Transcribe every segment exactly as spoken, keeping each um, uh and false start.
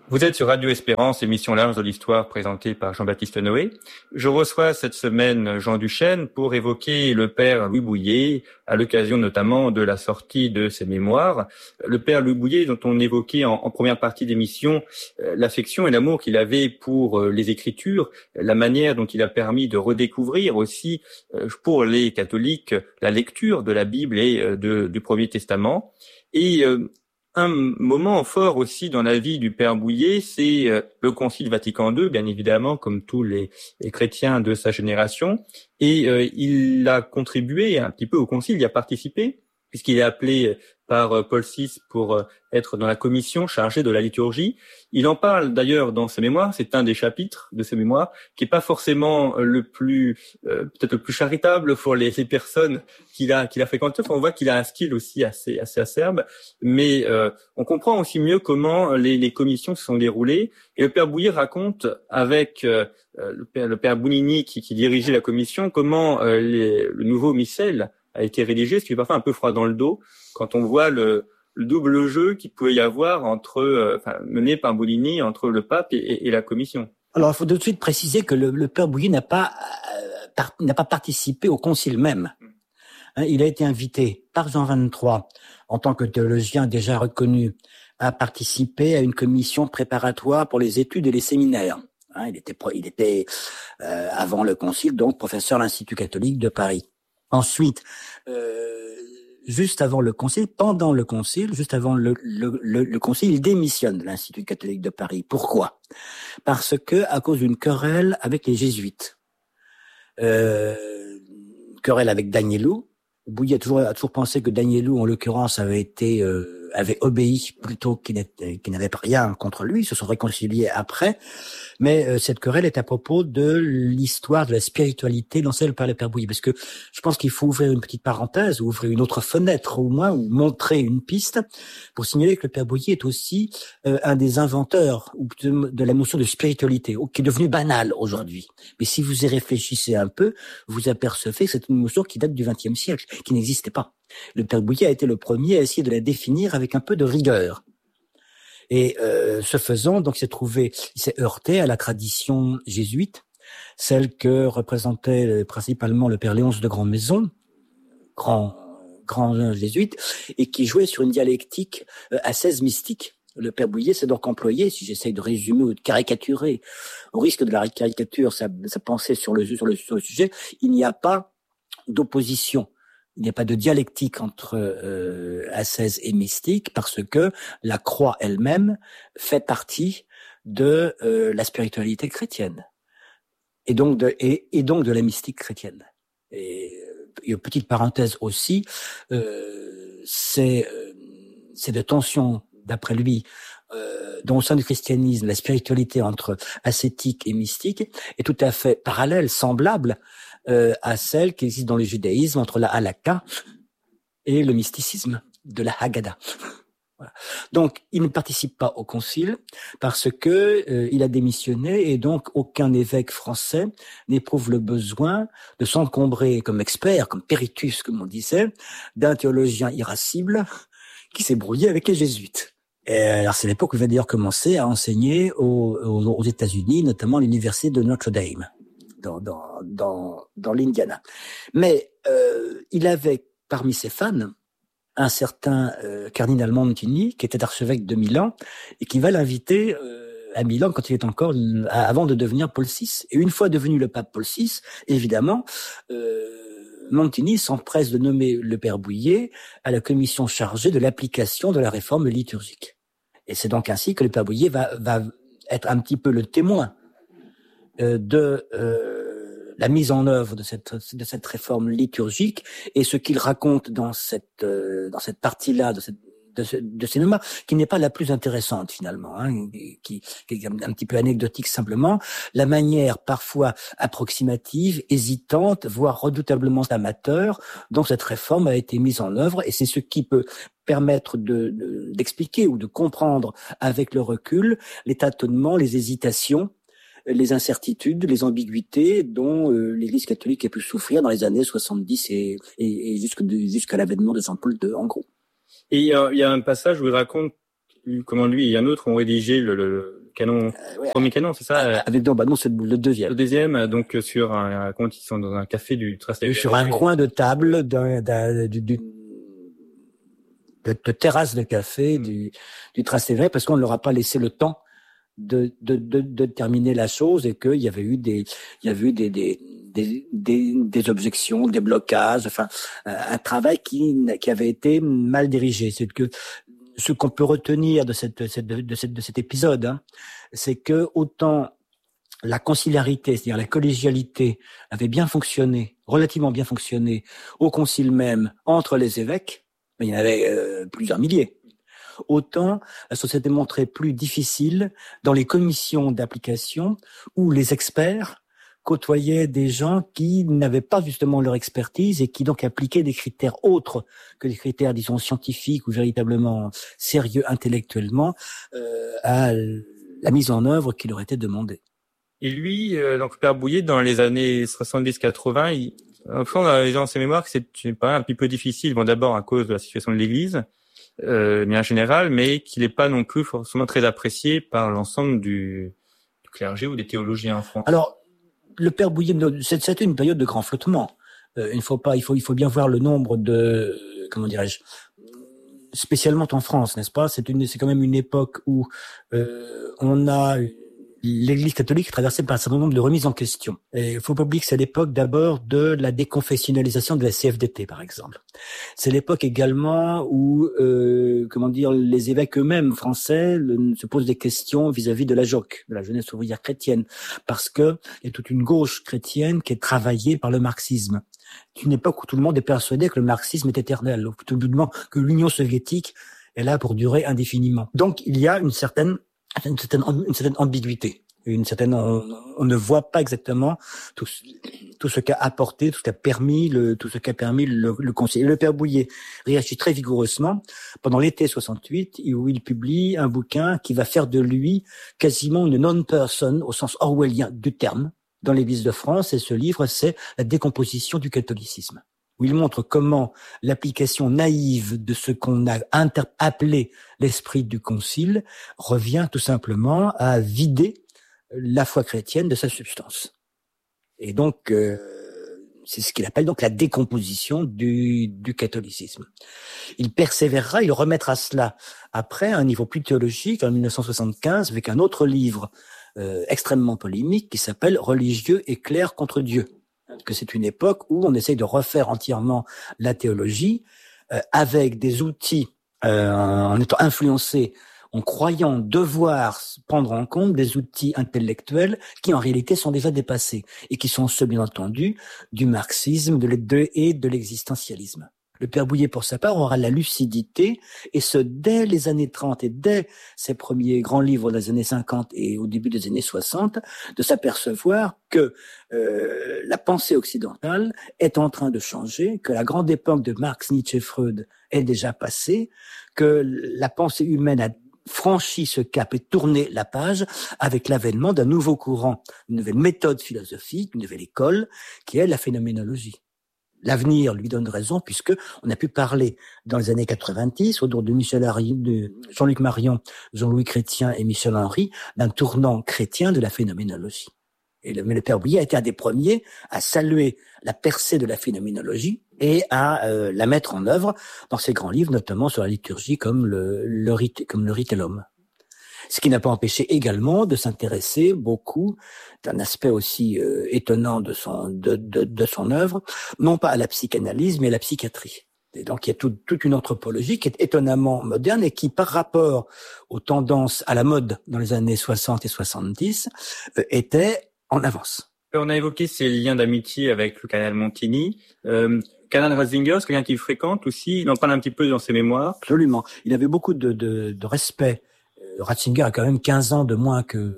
Vous êtes sur Radio Espérance, émission L'Arche de l'Histoire présentée par Jean-Baptiste Noé. Je reçois cette semaine Jean Duchesne pour évoquer le père Louis Bouilhet, à l'occasion notamment de la sortie de ses mémoires. Le père Louis Bouilhet, dont on évoquait en, en première partie d'émission euh, l'affection et l'amour qu'il avait pour euh, les Écritures, la manière dont il a permis de redécouvrir aussi euh, pour les catholiques la lecture de la Bible et euh, de, du Premier Testament. Et euh, Un moment fort aussi dans la vie du père Bouilhet, c'est le Concile Vatican deux, bien évidemment, comme tous les, les chrétiens de sa génération. Et euh, il a contribué un petit peu au Concile, il y a participé, puisqu'il est appelé par Paul six pour être dans la commission chargée de la liturgie. Il en parle d'ailleurs dans ses mémoires, c'est un des chapitres de ses mémoires, qui est pas forcément le plus, euh, peut-être le plus charitable pour les, les personnes qu'il a, qu'il a fréquentées. Enfin, on voit qu'il a un style aussi assez, assez acerbe, mais euh, on comprend aussi mieux comment les, les commissions se sont déroulées. Et le père Bouilhet raconte avec euh, le père, le père Bounini qui, qui dirigeait la commission, comment euh, les, le nouveau missel a été rédigé, ce qui est parfois un peu froid dans le dos, quand on voit le, le double jeu qu'il pouvait y avoir entre, euh, enfin, mené par Bounini entre le pape et, et, et la commission. Alors, il faut tout de suite préciser que le, le père Bouilhet n'a pas euh, par, n'a pas participé au concile même. Hein, il a été invité par Jean vingt-trois, en tant que théologien déjà reconnu, à participer à une commission préparatoire pour les études et les séminaires. Hein, il était, il était euh, avant le concile, donc professeur à l'Institut catholique de Paris. Ensuite, euh, juste avant le concile, pendant le concile, juste avant le, le, le, le concile, il démissionne de l'Institut catholique de Paris. Pourquoi ? Parce que à cause d'une querelle avec les jésuites, euh, querelle avec Danielou. Bouilhet a toujours, a toujours pensé que Danielou, en l'occurrence, avait été euh, avait obéi plutôt qu'il n'était, qu'il n'avait rien contre lui. Ils se sont réconciliés après. Mais euh, cette querelle est à propos de l'histoire de la spiritualité lancée par le père Bouilhet. Parce que je pense qu'il faut ouvrir une petite parenthèse, ou ouvrir une autre fenêtre au moins, ou montrer une piste pour signaler que le père Bouilhet est aussi euh, un des inventeurs de, de la notion de spiritualité, qui est devenue banale aujourd'hui. Mais si vous y réfléchissez un peu, vous apercevez que c'est une notion qui date du vingtième siècle, qui n'existait pas. Le père Bouilhet a été le premier à essayer de la définir avec un peu de rigueur. Et euh, ce faisant, donc, il s'est trouvé, il s'est heurté à la tradition jésuite, celle que représentait principalement le père Léonce de Grandmaison, grand grand jésuite, et qui jouait sur une dialectique euh, ascèse mystique. Le père Bouilhet s'est donc employé, si j'essaye de résumer ou de caricaturer, au risque de la caricature, sa, sa pensée sur le, sur le sur le sujet, il n'y a pas d'opposition. Il n'y a pas de dialectique entre euh, ascèse et mystique, parce que la croix elle-même fait partie de euh, la spiritualité chrétienne et donc de et, et donc de la mystique chrétienne. Et une petite parenthèse aussi, euh, c'est euh, c'est de tension, d'après lui, euh, dans le sein du christianisme, la spiritualité entre ascétique et mystique est tout à fait parallèle, semblable Euh, à celle qui existe dans le judaïsme entre la halakha et le mysticisme de la Haggadah. Voilà. Donc, il ne participe pas au concile parce que euh, il a démissionné et donc aucun évêque français n'éprouve le besoin de s'encombrer comme expert, comme péritus, comme on disait, d'un théologien irascible qui s'est brouillé avec les jésuites. Et alors, c'est l'époque où il va d'ailleurs commencer à enseigner aux, aux, aux États-Unis, notamment à l'université de Notre-Dame. Dans, dans, dans, dans l'Indiana. Mais euh, il avait parmi ses fans un certain euh, cardinal Montini, qui était archevêque de Milan, et qui va l'inviter euh, à Milan quand il est encore, avant de devenir Paul six. Et une fois devenu le pape Paul six, évidemment, euh, Montini s'empresse de nommer le père Bouilhet à la commission chargée de l'application de la réforme liturgique. Et c'est donc ainsi que le père Bouilhet va, va être un petit peu le témoin de euh, la mise en œuvre de cette de cette réforme liturgique, et ce qu'il raconte dans cette euh, dans cette partie-là de cette de, ce, de ces mémoires, qui n'est pas la plus intéressante finalement, hein, qui, qui est un petit peu anecdotique simplement, la manière parfois approximative, hésitante, voire redoutablement amateur dont cette réforme a été mise en œuvre, et c'est ce qui peut permettre de, de d'expliquer ou de comprendre avec le recul les tâtonnements, les hésitations, les incertitudes, les ambiguïtés dont euh, l'Église catholique a pu souffrir dans les années soixante-dix et, et, et jusque de, jusqu'à l'avènement de Saint Paul deux, en gros. Et euh, il y a un passage où il raconte comment lui et un autre ont rédigé le, le canon, euh, ouais, premier canon, c'est ça? Euh, avec non, bah non, c'est le deuxième. Le deuxième, donc sur un, quand ils sont dans un café du Trastevere. Sur un coin de table d'un, d'un, du, du, de, de terrasse de café mmh. du, du Trastevere, parce qu'on ne leur a pas laissé le temps de, de, de, de terminer la chose et qu'il y avait eu des, il y avait eu des, des, des, des, des objections, des blocages, enfin, un travail qui, qui avait été mal dirigé. C'est que ce qu'on peut retenir de cette, de cette, de cette, de cet épisode, hein, c'est que autant la conciliarité, c'est-à-dire la collégialité, avait bien fonctionné, relativement bien fonctionné au concile même entre les évêques, il y en avait euh, plusieurs milliers. Autant la société montrait plus difficile dans les commissions d'application où les experts côtoyaient des gens qui n'avaient pas justement leur expertise et qui donc appliquaient des critères autres que des critères, disons, scientifiques ou véritablement sérieux intellectuellement euh, à la mise en œuvre qui leur était demandée. Et lui, euh, donc Père Bouillet, dans les années soixante-dix quatre-vingts, il, enfin, dans les dans ses mémoires, que c'est, c'est pas un petit peu difficile. Bon, d'abord à cause de la situation de l'Église, euh, mais en général, mais qu'il n'est pas non plus forcément très apprécié par l'ensemble du, du clergé ou des théologiens en France. Alors, le Père Bouillet, c'était une période de grand flottement. Euh, il ne faut pas, il faut, il faut bien voir le nombre de, comment dirais-je, spécialement en France, n'est-ce pas? C'est une, c'est quand même une époque où euh, on a l'Église catholique est traversée par un certain nombre de remises en question. Et il faut pas oublier que c'est l'époque d'abord de la déconfessionnalisation de la C F D T, par exemple. C'est l'époque également où, euh, comment dire, les évêques eux-mêmes français le, se posent des questions vis-à-vis de la J O C, de la jeunesse ouvrière chrétienne, parce que il y a toute une gauche chrétienne qui est travaillée par le marxisme. C'est une époque où tout le monde est persuadé que le marxisme est éternel, ou tout le monde que l'Union soviétique est là pour durer indéfiniment. Donc il y a une certaine Une certaine, une certaine ambiguïté, une certaine, on, on ne voit pas exactement tout, tout ce qu'a apporté, tout ce qu'a permis, le, tout ce qu'a permis le, le Concile. Et le Père Bouillet réagit très vigoureusement pendant l'été soixante-huit, où il publie un bouquin qui va faire de lui quasiment une non-person au sens orwellien du terme dans l'Église de France. Et ce livre, c'est La décomposition du catholicisme, où il montre comment l'application naïve de ce qu'on a inter- appelé l'esprit du concile revient tout simplement à vider la foi chrétienne de sa substance. Et donc, euh, c'est ce qu'il appelle donc la décomposition du, du catholicisme. Il persévérera, il remettra cela après à un niveau plus théologique en dix-neuf cent soixante-quinze avec un autre livre euh, extrêmement polémique qui s'appelle Religieux et clercs contre Dieu. Que c'est une époque où on essaye de refaire entièrement la théologie euh, avec des outils, euh, en étant influencé, en croyant devoir prendre en compte des outils intellectuels qui en réalité sont déjà dépassés et qui sont ceux, bien entendu, du marxisme de de, et de l'existentialisme. Le Père Bouillet, pour sa part, aura la lucidité, et ce, dès les années trente et dès ses premiers grands livres des années cinquante et au début des années soixante, de s'apercevoir que euh, la pensée occidentale est en train de changer, que la grande époque de Marx, Nietzsche et Freud est déjà passée, que la pensée humaine a franchi ce cap et tourné la page avec l'avènement d'un nouveau courant, une nouvelle méthode philosophique, une nouvelle école, qui est la phénoménologie. L'avenir lui donne raison, puisque on a pu parler dans les années quatre-vingt-dix, autour de Michel Henry, de Jean-Luc Marion, Jean-Louis Chrétien et Michel Henry, d'un tournant chrétien de la phénoménologie. Et le, mais le Père Bouillet a été un des premiers à saluer la percée de la phénoménologie et à euh, la mettre en œuvre dans ses grands livres, notamment sur la liturgie, comme le, le rite, comme le rite et l'homme. Ce qui n'a pas empêché également de s'intéresser beaucoup d'un aspect aussi euh, étonnant de son de, de de son œuvre, non pas à la psychanalyse mais à la psychiatrie. Et donc il y a tout, toute une anthropologie qui est étonnamment moderne et qui, par rapport aux tendances à la mode dans les années soixante et soixante-dix, euh, était en avance. On a évoqué ses liens d'amitié avec le cardinal Montini. Euh, Cardinal Ratzinger, c'est quelqu'un qu'il fréquente aussi. Il en parle un petit peu dans ses mémoires. Absolument. Il avait beaucoup de, de, de respect. Ratzinger a quand même quinze ans de moins que,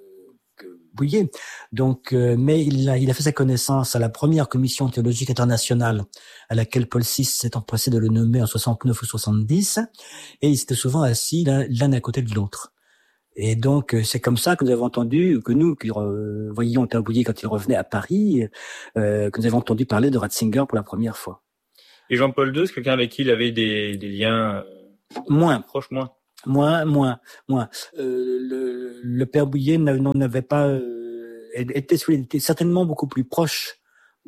que Bouillet. Donc, euh, mais il a, il a fait sa connaissance à la première commission théologique internationale à laquelle Paul six s'est empressé de le nommer en soixante-neuf ou soixante-dix. Et ils étaient souvent assis l'un, l'un à côté de l'autre. Et donc, c'est comme ça que nous avons entendu, que nous, qui euh, voyions Père Bouillet quand il revenait à Paris, euh, que nous avons entendu parler de Ratzinger pour la première fois. Et Jean-Paul deux, c'est quelqu'un avec qui il avait des, des liens moins proches, moins. Moins, moins, moins. Euh, le, le père Bouillet n'en avait pas, euh, était, était certainement beaucoup plus proche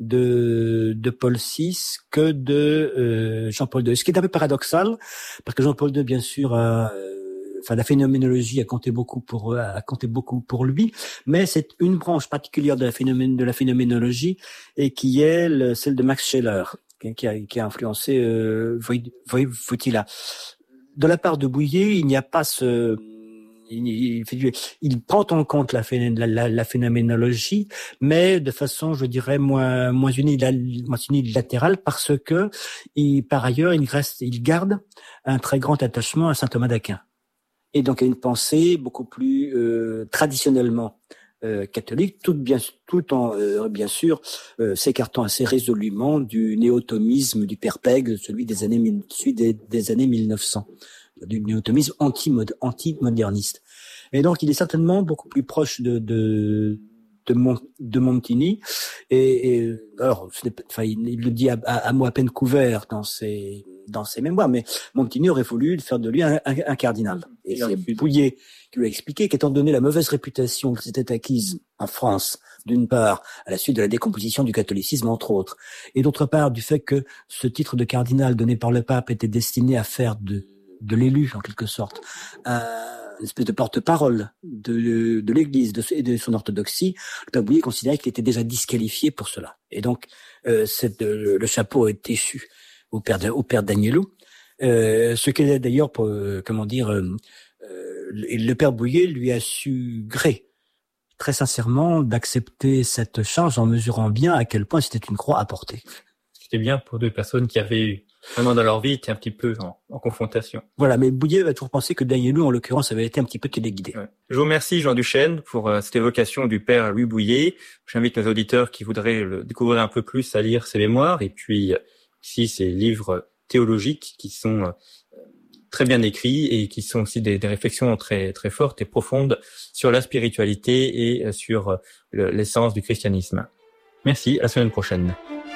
de, de Paul six que de euh, Jean-Paul deux. Ce qui est un peu paradoxal, parce que Jean-Paul deux, bien sûr, a, euh, enfin la phénoménologie a compté beaucoup pour a compté beaucoup pour lui, mais c'est une branche particulière de la phénomène de la phénoménologie et qui est le, celle de Max Scheler, qui a, qui a influencé euh, Wojtyła. De la part de Bouillet, il n'y a pas ce, il, il, il prend en compte la, la, la, la phénoménologie, mais de façon, je dirais, moins, moins unilatérale, parce que, il, par ailleurs, il reste, il garde un très grand attachement à saint Thomas d'Aquin. Et donc, il y a une pensée beaucoup plus euh, traditionnellement Euh, catholique, tout bien, tout en euh, bien sûr euh, s'écartant assez résolument du néotomisme du père Pègue, celui des années celui des, des années mille neuf cents, du néotomisme anti-mod, anti-moderniste. Et donc il est certainement beaucoup plus proche de de de, Mon, de Montini. Et, et alors, ce n'est pas, enfin, il, il le dit à, à, à mot à peine couvert dans ses dans ses mémoires, mais Montini aurait voulu faire de lui un, un, un cardinal. Et c'est Bouillet qui lui a expliqué qu'étant donné la mauvaise réputation qui s'était acquise en France, d'une part, à la suite de la décomposition du catholicisme, entre autres, et d'autre part, du fait que ce titre de cardinal donné par le pape était destiné à faire de, de l'élu, en quelque sorte, un, une espèce de porte-parole de, de l'Église de, et de son orthodoxie, le pape Bouillet considérait qu'il était déjà disqualifié pour cela. Et donc, euh, cette, le, le chapeau a été échu au père, au père d'Agnello, euh, ce qui est d'ailleurs, pour, euh, comment dire, euh, euh, le père Bouillet lui a su gré, très sincèrement, d'accepter cette charge en mesurant bien à quel point c'était une croix à porter. C'était bien pour deux personnes qui avaient vraiment dans leur vie été un petit peu en, en confrontation. Voilà, mais Bouillet a toujours pensé que d'Agnello, en l'occurrence, avait été un petit peu téléguidé. Ouais. Je vous remercie, Jean Duchesne, pour euh, cette évocation du père Louis Bouillet. J'invite nos auditeurs qui voudraient le découvrir un peu plus à lire ses mémoires et puis euh, ici ses livres théologiques qui sont euh, très bien écrits et qui sont aussi des, des réflexions très très fortes et profondes sur la spiritualité et euh, sur euh, le, l'essence du christianisme. Merci, à la semaine prochaine.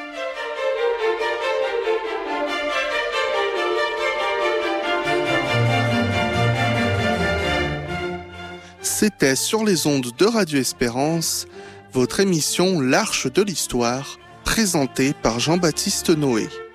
C'était sur les ondes de Radio Espérance, votre émission L'Arche de l'Histoire, présentée par Jean-Baptiste Noé.